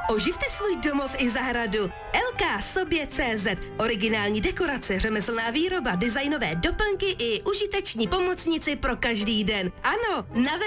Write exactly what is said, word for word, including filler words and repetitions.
Oživte svůj domov i zahradu. el ká sobě tečka cé zet. Originální dekorace, řemeslná výroba, designové doplňky i užiteční pomocníci pro každý den. Ano, na